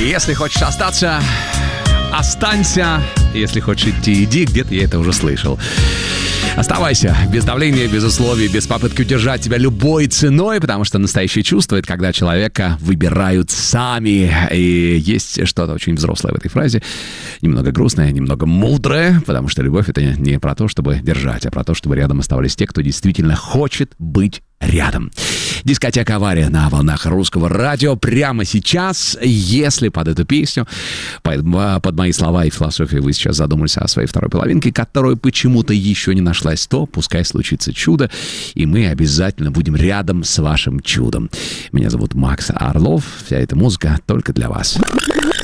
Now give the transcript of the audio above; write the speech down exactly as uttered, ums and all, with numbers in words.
Если хочешь остаться, останься. Если хочешь идти, иди. Где-то я это уже слышал. Оставайся без давления, без условий, без попытки удержать тебя любой ценой, потому что настоящее чувство — это когда человека выбирают сами. И есть что-то очень взрослое в этой фразе, немного грустное, немного мудрое, потому что любовь — это не про то, чтобы держать, а про то, чтобы рядом оставались те, кто действительно хочет быть рядом. Дискотека «Авария» на волнах Русского радио прямо сейчас. Если под эту песню, под, под мои слова и философию вы сейчас задумались о своей второй половинке, которая почему-то еще не нашлась, то пускай случится чудо, и мы обязательно будем рядом с вашим чудом. Меня зовут Макс Орлов. Вся эта музыка только для вас.